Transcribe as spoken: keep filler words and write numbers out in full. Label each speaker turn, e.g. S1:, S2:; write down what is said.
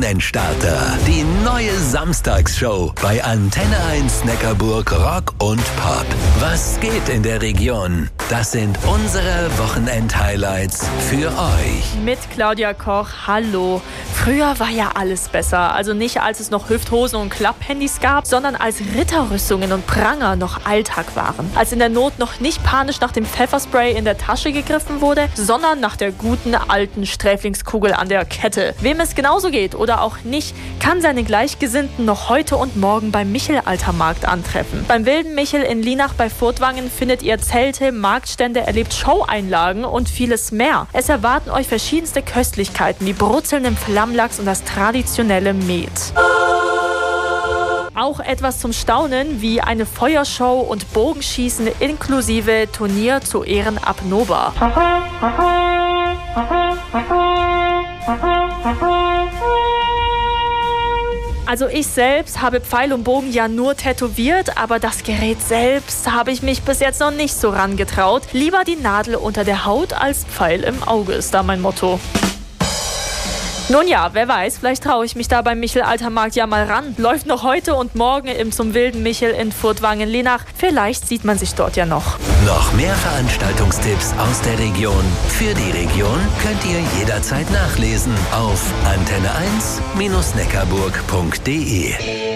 S1: Starter. Die neue Samstagsshow bei Antenne eins Neckarburg Rock und Pop. Was geht in der Region? Das sind unsere Wochenend-Highlights für euch.
S2: Mit Claudia Koch, hallo. Früher war ja alles besser. Also nicht, als es noch Hüfthosen und Klapphandys gab, sondern als Ritterrüstungen und Pranger noch Alltag waren. Als in der Not noch nicht panisch nach dem Pfefferspray in der Tasche gegriffen wurde, sondern nach der guten alten Sträflingskugel an der Kette. Wem es genauso geht oder auch nicht, kann seine Gleichgesinnten noch heute und morgen beim Michel-Alter-Markt antreffen. Beim Wilden Michel in Lienach bei Furtwangen findet ihr Zelte, Marktstände, erlebt Show-Einlagen und vieles mehr. Es erwarten euch verschiedenste Köstlichkeiten wie brutzelnden Flammlachs und das traditionelle Met. Auch etwas zum Staunen wie eine Feuershow und Bogenschießen inklusive Turnier zu Ehren ab Nova. Also ich selbst habe Pfeil und Bogen ja nur tätowiert, aber das Gerät selbst habe ich mich bis jetzt noch nicht so rangetraut. Lieber die Nadel unter der Haut als Pfeil im Auge ist da mein Motto. Nun ja, wer weiß, vielleicht traue ich mich da beim Michel-Alter-Markt ja mal ran. Läuft noch heute und morgen im zum Wilden Michel in Furtwangen-Lienach. Vielleicht sieht man sich dort ja noch.
S1: Noch mehr Veranstaltungstipps aus der Region. Für die Region könnt ihr jederzeit nachlesen auf antenne eins Bindestrich neckarburg punkt de.